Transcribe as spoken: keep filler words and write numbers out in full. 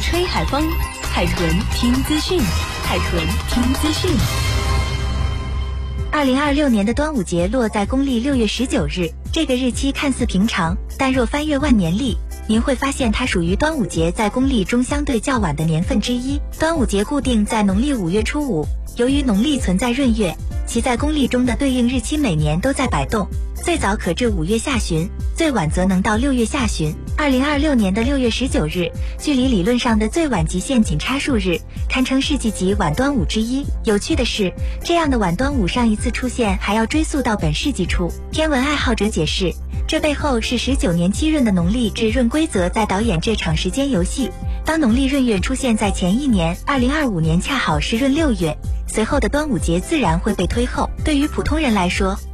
吹海风，海豚听资讯，海豚听资讯。 二零二六年的端午节落在公历六月十九日，这个日期看似平常，但若翻阅万年历，您会发现它属于端午节在公历中相对较晚的年份之一。端午节固定在农历五月初五，由于农历存在闰月，其在公历中的对应日期每年都在摆动，最早可至五月下旬，最晚则能到六月下旬。二零二六年的六月十九日，距离理论上的最晚极限仅差数日，堪称世纪级晚端午之一。有趣的是，这样的晚端午上一次出现还要追溯到本世纪初。天文爱好者解释，这背后是十九年七闰的农历至闰规则在导演这场时间游戏。当农历闰月出现在前一年二零二五年恰好是闰六月，随后的端午节自然会被推后。对于普通人来说，